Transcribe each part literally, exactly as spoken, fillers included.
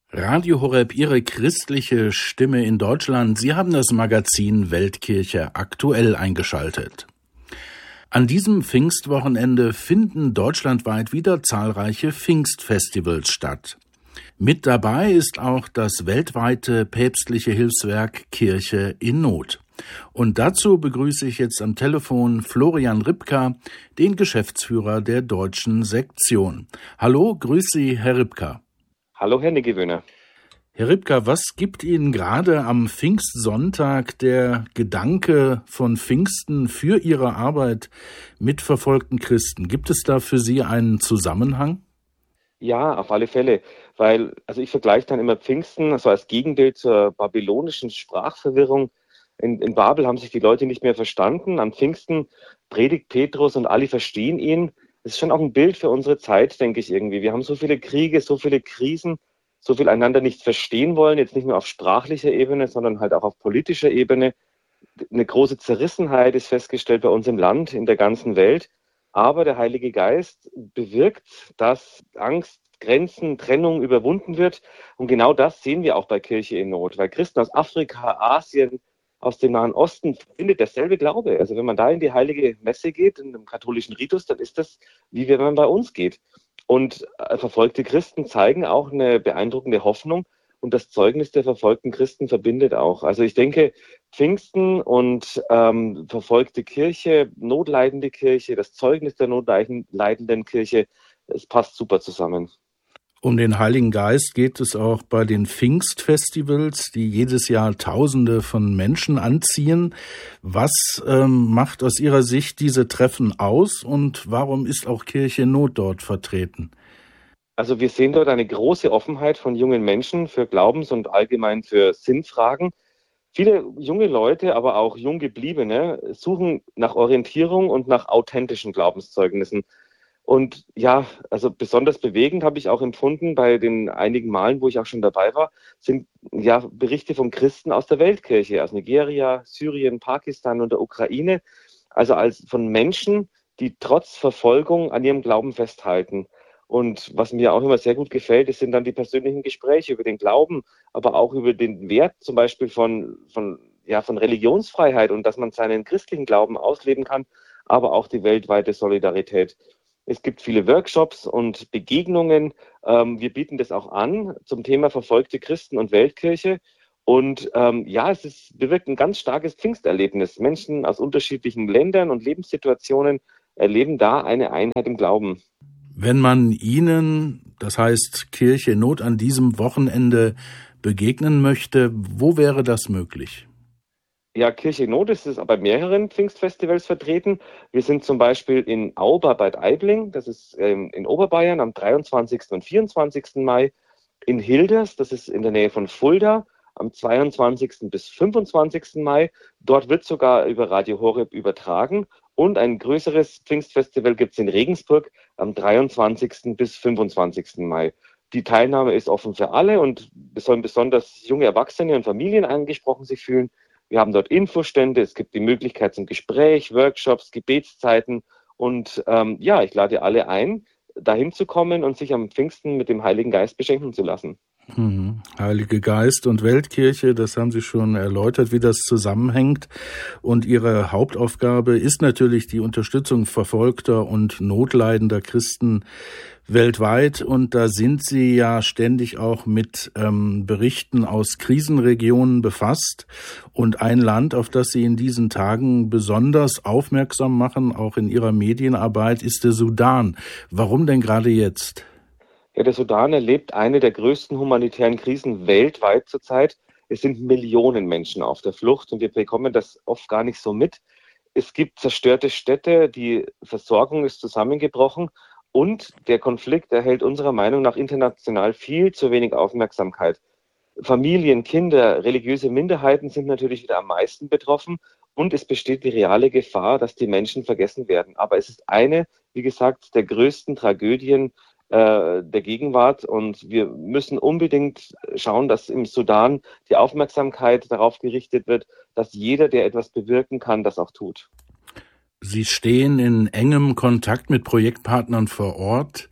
Radio Horeb, Ihre christliche Stimme in Deutschland. Sie haben das Magazin Weltkirche aktuell eingeschaltet. An diesem Pfingstwochenende finden deutschlandweit wieder zahlreiche Pfingstfestivals statt. Mit dabei ist auch das weltweite päpstliche Hilfswerk Kirche in Not. Und dazu begrüße ich jetzt am Telefon Florian Ripka, den Geschäftsführer der deutschen Sektion. Hallo, grüß Sie, Herr Ripka. Hallo, Herr Niggewöhner. Herr Ripka, was gibt Ihnen gerade am Pfingstsonntag der Gedanke von Pfingsten für Ihre Arbeit mit verfolgten Christen? Gibt es da für Sie einen Zusammenhang? Ja, auf alle Fälle, weil, also ich vergleiche dann immer Pfingsten, also als Gegenbild zur babylonischen Sprachverwirrung. In, in Babel haben sich die Leute nicht mehr verstanden. Am Pfingsten predigt Petrus und alle verstehen ihn. Das ist schon auch ein Bild für unsere Zeit, denke ich irgendwie. Wir haben so viele Kriege, so viele Krisen, so viel einander nicht verstehen wollen, jetzt nicht nur auf sprachlicher Ebene, sondern halt auch auf politischer Ebene. Eine große Zerrissenheit ist festgestellt bei uns im Land, in der ganzen Welt. Aber der Heilige Geist bewirkt, dass Angst, Grenzen, Trennung überwunden wird. Und genau das sehen wir auch bei Kirche in Not, weil Christen aus Afrika, Asien, aus dem Nahen Osten findet derselbe Glaube. Also wenn man da in die heilige Messe geht, in dem katholischen Ritus, dann ist das, wie wenn man bei uns geht. Und verfolgte Christen zeigen auch eine beeindruckende Hoffnung. Und das Zeugnis der verfolgten Christen verbindet auch. Also ich denke, Pfingsten und ähm, verfolgte Kirche, notleidende Kirche, das Zeugnis der notleidenden Kirche, es passt super zusammen. Um den Heiligen Geist geht es auch bei den Pfingstfestivals, die jedes Jahr Tausende von Menschen anziehen. Was ähm, macht aus Ihrer Sicht diese Treffen aus und warum ist auch Kirche in Not dort vertreten? Also wir sehen dort eine große Offenheit von jungen Menschen für Glaubens- und allgemein für Sinnfragen. Viele junge Leute, aber auch Junggebliebene suchen nach Orientierung und nach authentischen Glaubenszeugnissen. Und ja, also besonders bewegend habe ich auch empfunden bei den einigen Malen, wo ich auch schon dabei war, sind ja Berichte von Christen aus der Weltkirche, aus Nigeria, Syrien, Pakistan und der Ukraine. Also als von Menschen, die trotz Verfolgung an ihrem Glauben festhalten. Und was mir auch immer sehr gut gefällt, das sind dann die persönlichen Gespräche über den Glauben, aber auch über den Wert zum Beispiel von, von, ja, von Religionsfreiheit und dass man seinen christlichen Glauben ausleben kann, aber auch die weltweite Solidarität. Es gibt viele Workshops und Begegnungen. Ähm, wir bieten das auch an zum Thema verfolgte Christen und Weltkirche. Und ähm, ja, es ist, bewirkt ein ganz starkes Pfingsterlebnis. Menschen aus unterschiedlichen Ländern und Lebenssituationen erleben da eine Einheit im Glauben. Wenn man Ihnen, das heißt Kirche in Not, an diesem Wochenende begegnen möchte, wo wäre das möglich? Ja, Kirche in Not ist bei mehreren Pfingstfestivals vertreten. Wir sind zum Beispiel in Auber Bad Aibling, das ist ähm, in Oberbayern am dreiundzwanzigsten und vierundzwanzigsten Mai. In Hilders, das ist in der Nähe von Fulda, am zweiundzwanzigsten bis fünfundzwanzigsten Mai. Dort wird sogar über Radio Horeb übertragen. Und ein größeres Pfingstfestival gibt es in Regensburg am dreiundzwanzigsten bis fünfundzwanzigsten Mai. Die Teilnahme ist offen für alle und es sollen besonders junge Erwachsene und Familien angesprochen sich fühlen. Wir haben dort Infostände, es gibt die Möglichkeit zum Gespräch, Workshops, Gebetszeiten und ähm, ja, ich lade alle ein, dahin zu kommen und sich am Pfingsten mit dem Heiligen Geist beschenken zu lassen. Hm. Heilige Geist und Weltkirche, das haben Sie schon erläutert, wie das zusammenhängt. Und Ihre Hauptaufgabe ist natürlich die Unterstützung verfolgter und notleidender Christen weltweit. Und da sind Sie ja ständig auch mit ähm, Berichten aus Krisenregionen befasst. Und ein Land, auf das Sie in diesen Tagen besonders aufmerksam machen, auch in Ihrer Medienarbeit, ist der Sudan. Warum denn gerade jetzt? Ja, der Sudan erlebt eine der größten humanitären Krisen weltweit zurzeit. Es sind Millionen Menschen auf der Flucht und wir bekommen das oft gar nicht so mit. Es gibt zerstörte Städte, die Versorgung ist zusammengebrochen und der Konflikt erhält unserer Meinung nach international viel zu wenig Aufmerksamkeit. Familien, Kinder, religiöse Minderheiten sind natürlich wieder am meisten betroffen und es besteht die reale Gefahr, dass die Menschen vergessen werden. Aber es ist eine, wie gesagt, der größten Tragödien der Gegenwart und wir müssen unbedingt schauen, dass im Sudan die Aufmerksamkeit darauf gerichtet wird, dass jeder, der etwas bewirken kann, das auch tut. Sie stehen in engem Kontakt mit Projektpartnern vor Ort.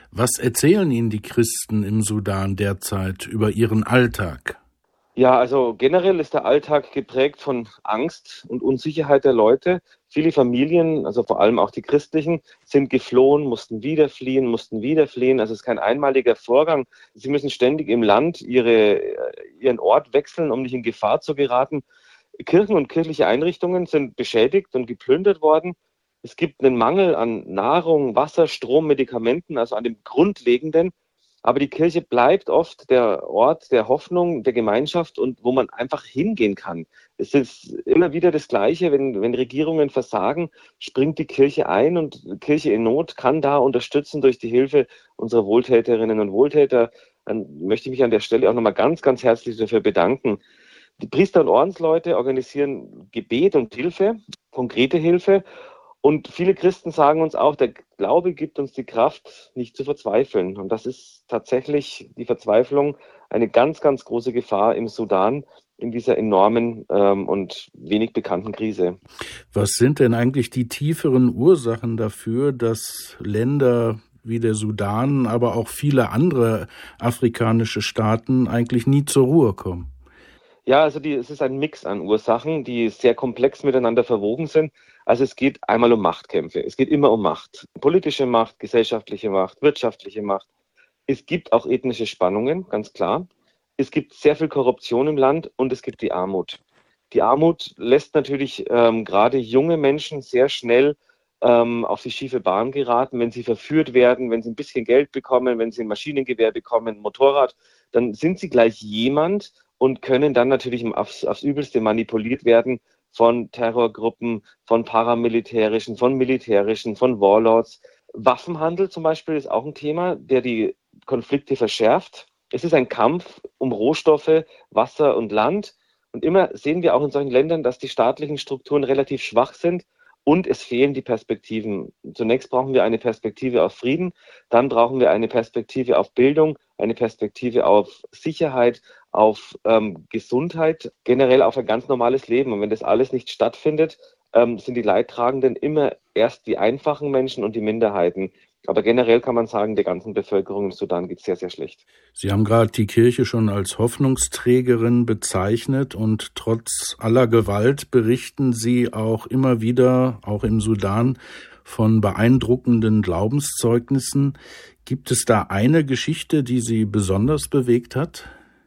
Was erzählen Ihnen die Christen im Sudan derzeit über ihren Alltag? Ja, also generell ist der Alltag geprägt von Angst und Unsicherheit der Leute. Viele Familien, also vor allem auch die christlichen, sind geflohen, mussten wieder fliehen, mussten wieder fliehen. Also es ist kein einmaliger Vorgang. Sie müssen ständig im Land ihre, ihren Ort wechseln, um nicht in Gefahr zu geraten. Kirchen und kirchliche Einrichtungen sind beschädigt und geplündert worden. Es gibt einen Mangel an Nahrung, Wasser, Strom, Medikamenten, also an dem Grundlegenden. Aber die Kirche bleibt oft der Ort der Hoffnung, der Gemeinschaft und wo man einfach hingehen kann. Es ist immer wieder das Gleiche, wenn, wenn Regierungen versagen, springt die Kirche ein und Kirche in Not kann da unterstützen durch die Hilfe unserer Wohltäterinnen und Wohltäter. Dann möchte ich mich an der Stelle auch nochmal ganz, ganz herzlich dafür bedanken. Die Priester und Ordensleute organisieren Gebet und Hilfe, konkrete Hilfe. Und viele Christen sagen uns auch, der Glaube gibt uns die Kraft, nicht zu verzweifeln. Und das ist tatsächlich die Verzweiflung eine ganz, ganz große Gefahr im Sudan in dieser enormen ähm, und wenig bekannten Krise. Was sind denn eigentlich die tieferen Ursachen dafür, dass Länder wie der Sudan, aber auch viele andere afrikanische Staaten eigentlich nie zur Ruhe kommen? Ja, also die, es ist ein Mix an Ursachen, die sehr komplex miteinander verwoben sind. Also es geht einmal um Machtkämpfe. Es geht immer um Macht. Politische Macht, gesellschaftliche Macht, wirtschaftliche Macht. Es gibt auch ethnische Spannungen, ganz klar. Es gibt sehr viel Korruption im Land und es gibt die Armut. Die Armut lässt natürlich ähm, gerade junge Menschen sehr schnell ähm, auf die schiefe Bahn geraten, wenn sie verführt werden, wenn sie ein bisschen Geld bekommen, wenn sie ein Maschinengewehr bekommen, ein Motorrad, dann sind sie gleich jemand und können dann natürlich aufs, aufs Übelste manipuliert werden von Terrorgruppen, von paramilitärischen, von militärischen, von Warlords. Waffenhandel zum Beispiel ist auch ein Thema, der die Konflikte verschärft. Es ist ein Kampf um Rohstoffe, Wasser und Land. Und immer sehen wir auch in solchen Ländern, dass die staatlichen Strukturen relativ schwach sind und es fehlen die Perspektiven. Zunächst brauchen wir eine Perspektive auf Frieden, dann brauchen wir eine Perspektive auf Bildung, eine Perspektive auf Sicherheit, auf ähm, Gesundheit, generell auf ein ganz normales Leben. Und wenn das alles nicht stattfindet, ähm, sind die Leidtragenden immer erst die einfachen Menschen und die Minderheiten. Aber generell kann man sagen, der ganzen Bevölkerung im Sudan geht es sehr, sehr schlecht. Sie haben gerade die Kirche schon als Hoffnungsträgerin bezeichnet und trotz aller Gewalt berichten Sie auch immer wieder, auch im Sudan, von beeindruckenden Glaubenszeugnissen. Gibt es da eine Geschichte, die Sie besonders bewegt hat?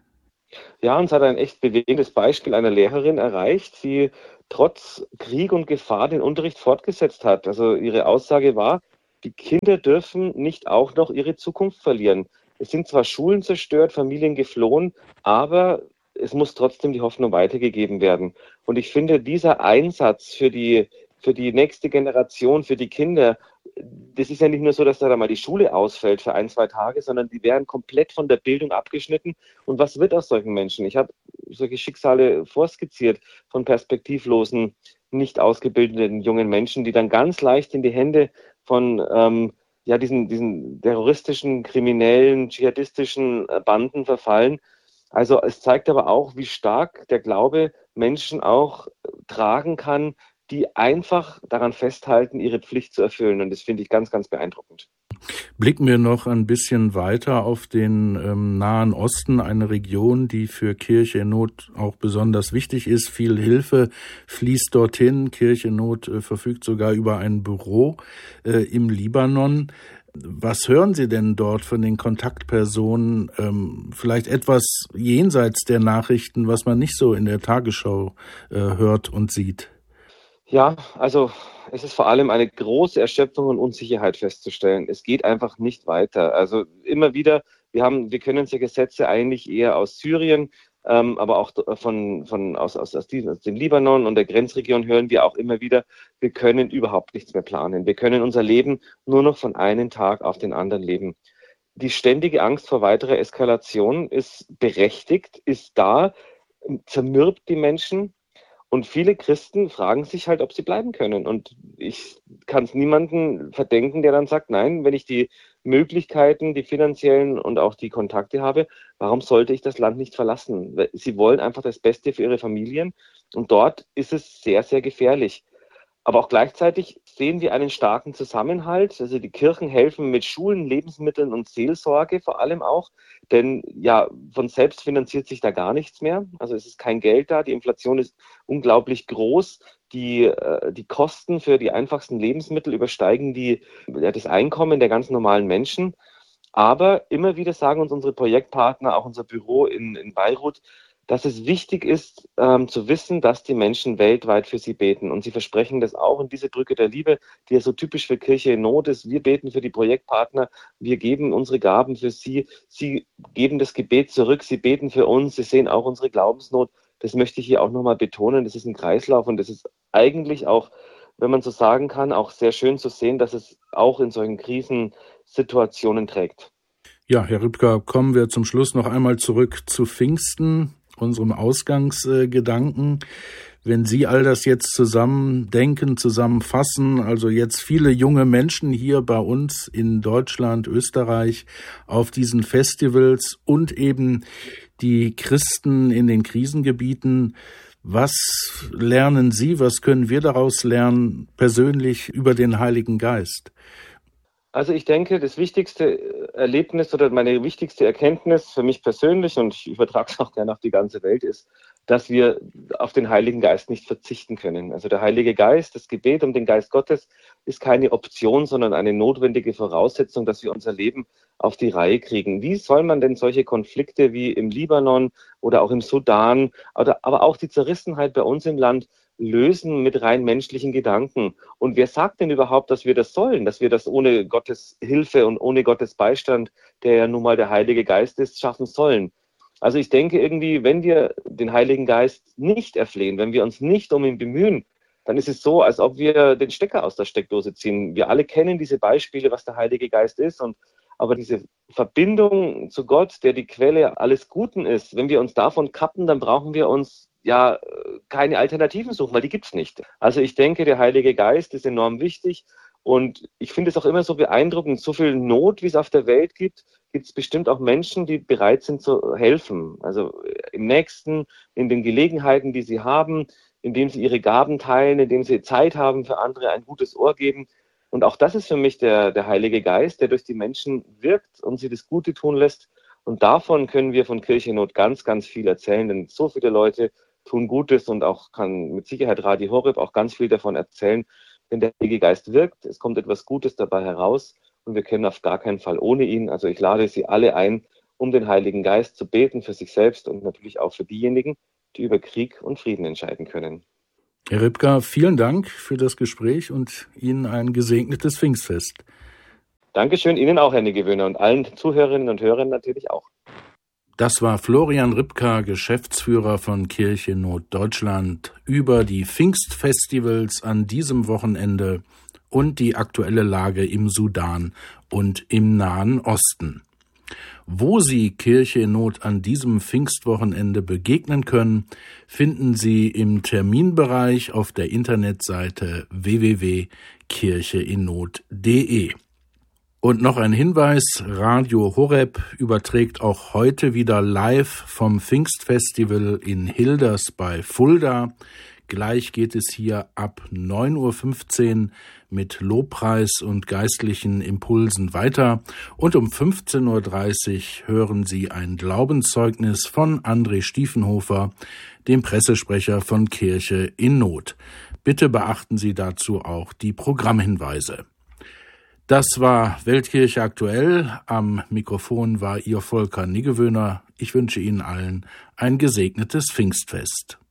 Ja, uns hat ein echt bewegendes Beispiel einer Lehrerin erreicht, die trotz Krieg und Gefahr den Unterricht fortgesetzt hat. Also ihre Aussage war, die Kinder dürfen nicht auch noch ihre Zukunft verlieren. Es sind zwar Schulen zerstört, Familien geflohen, aber es muss trotzdem die Hoffnung weitergegeben werden. Und ich finde, dieser Einsatz für die, für die nächste Generation, für die Kinder, das ist ja nicht nur so, dass da mal die Schule ausfällt für ein, zwei Tage, sondern die werden komplett von der Bildung abgeschnitten. Und was wird aus solchen Menschen? Ich habe solche Schicksale vorskizziert von perspektivlosen, nicht ausgebildeten jungen Menschen, die dann ganz leicht in die Hände von ähm, ja, diesen, diesen terroristischen, kriminellen, dschihadistischen Banden verfallen. Also es zeigt aber auch, wie stark der Glaube Menschen auch tragen kann, die einfach daran festhalten, ihre Pflicht zu erfüllen. Und das finde ich ganz, ganz beeindruckend. Blicken wir noch ein bisschen weiter auf den ähm, Nahen Osten, eine Region, die für Kirche in Not auch besonders wichtig ist. Viel Hilfe fließt dorthin. Kirche in Not äh, verfügt sogar über ein Büro äh, im Libanon. Was hören Sie denn dort von den Kontaktpersonen? Ähm, vielleicht etwas jenseits der Nachrichten, was man nicht so in der Tagesschau äh, hört und sieht? Ja, also es ist vor allem eine große Erschöpfung und Unsicherheit festzustellen. Es geht einfach nicht weiter. Also immer wieder, wir haben, wir können diese Gesetze eigentlich eher aus Syrien, ähm, aber auch von, von aus, aus, aus, diesem, aus dem Libanon und der Grenzregion hören wir auch immer wieder, wir können überhaupt nichts mehr planen. Wir können unser Leben nur noch von einem Tag auf den anderen leben. Die ständige Angst vor weiterer Eskalation ist berechtigt, ist da, zermürbt die Menschen. Und viele Christen fragen sich halt, ob sie bleiben können. Und ich kann es niemanden verdenken, der dann sagt, nein, wenn ich die Möglichkeiten, die finanziellen und auch die Kontakte habe, warum sollte ich das Land nicht verlassen? Sie wollen einfach das Beste für ihre Familien. Und dort ist es sehr, sehr gefährlich. Aber auch gleichzeitig sehen wir einen starken Zusammenhalt. Also die Kirchen helfen mit Schulen, Lebensmitteln und Seelsorge vor allem auch. Denn ja, von selbst finanziert sich da gar nichts mehr. Also es ist kein Geld da. Die Inflation ist unglaublich groß. Die, äh, die Kosten für die einfachsten Lebensmittel übersteigen die, ja, das Einkommen der ganz normalen Menschen. Aber immer wieder sagen uns unsere Projektpartner, auch unser Büro in, in Beirut, dass es wichtig ist, ähm, zu wissen, dass die Menschen weltweit für sie beten. Und sie versprechen das auch in diese Brücke der Liebe, die ja so typisch für Kirche in Not ist. Wir beten für die Projektpartner, wir geben unsere Gaben für sie, sie geben das Gebet zurück, sie beten für uns, sie sehen auch unsere Glaubensnot. Das möchte ich hier auch nochmal betonen. Das ist ein Kreislauf und das ist eigentlich auch, wenn man so sagen kann, auch sehr schön zu sehen, dass es auch in solchen Krisensituationen trägt. Ja, Herr Rübker, kommen wir zum Schluss noch einmal zurück zu Pfingsten, unserem Ausgangsgedanken. Wenn Sie all das jetzt zusammen denken, zusammenfassen, also jetzt viele junge Menschen hier bei uns in Deutschland, Österreich auf diesen Festivals und eben die Christen in den Krisengebieten, was lernen Sie, was können wir daraus lernen persönlich über den Heiligen Geist? Also ich denke, das wichtigste Erlebnis oder meine wichtigste Erkenntnis für mich persönlich, und ich übertrage es auch gerne auf die ganze Welt, ist, dass wir auf den Heiligen Geist nicht verzichten können. Also der Heilige Geist, das Gebet um den Geist Gottes ist keine Option, sondern eine notwendige Voraussetzung, dass wir unser Leben auf die Reihe kriegen. Wie soll man denn solche Konflikte wie im Libanon oder auch im Sudan, oder, aber auch die Zerrissenheit bei uns im Land lösen mit rein menschlichen Gedanken? Und wer sagt denn überhaupt, dass wir das sollen, dass wir das ohne Gottes Hilfe und ohne Gottes Beistand, der ja nun mal der Heilige Geist ist, schaffen sollen? Also ich denke irgendwie, wenn wir den Heiligen Geist nicht erflehen, wenn wir uns nicht um ihn bemühen, dann ist es so, als ob wir den Stecker aus der Steckdose ziehen. Wir alle kennen diese Beispiele, was der Heilige Geist ist, und aber diese Verbindung zu Gott, der die Quelle alles Guten ist, wenn wir uns davon kappen, dann brauchen wir uns ja keine Alternativen suchen, weil die gibt's nicht. Also ich denke, der Heilige Geist ist enorm wichtig, und ich finde es auch immer so beeindruckend, so viel Not, wie es auf der Welt gibt, gibt es bestimmt auch Menschen, die bereit sind zu helfen. Also im Nächsten, in den Gelegenheiten, die sie haben, indem sie ihre Gaben teilen, indem sie Zeit haben für andere, ein gutes Ohr geben. Und auch das ist für mich der, der Heilige Geist, der durch die Menschen wirkt und sie das Gute tun lässt. Und davon können wir von Kirche in Not ganz, ganz viel erzählen, denn so viele Leute tun Gutes, und auch kann mit Sicherheit Radio Horeb auch ganz viel davon erzählen. Wenn der Heilige Geist wirkt, es kommt etwas Gutes dabei heraus, und wir können auf gar keinen Fall ohne ihn. Also ich lade Sie alle ein, um den Heiligen Geist zu beten für sich selbst und natürlich auch für diejenigen, die über Krieg und Frieden entscheiden können. Herr Rübker, vielen Dank für das Gespräch und Ihnen ein gesegnetes Pfingstfest. Dankeschön, Ihnen auch, Herr Niggewöhner, und allen Zuhörerinnen und Hörern natürlich auch. Das war Florian Rübker, Geschäftsführer von Kirche in Not Deutschland, über die Pfingstfestivals an diesem Wochenende und die aktuelle Lage im Sudan und im Nahen Osten. Wo Sie Kirche in Not an diesem Pfingstwochenende begegnen können, finden Sie im Terminbereich auf der Internetseite w w w punkt kirche in not punkt d e. Und noch ein Hinweis, Radio Horeb überträgt auch heute wieder live vom Pfingstfestival in Hilders bei Fulda. Gleich geht es hier ab neun Uhr fünfzehn mit Lobpreis und geistlichen Impulsen weiter. Und um fünfzehn Uhr dreißig hören Sie ein Glaubenszeugnis von André Stiefenhofer, dem Pressesprecher von Kirche in Not. Bitte beachten Sie dazu auch die Programmhinweise. Das war Weltkirche aktuell. Am Mikrofon war Ihr Volker Niggewöhner. Ich wünsche Ihnen allen ein gesegnetes Pfingstfest.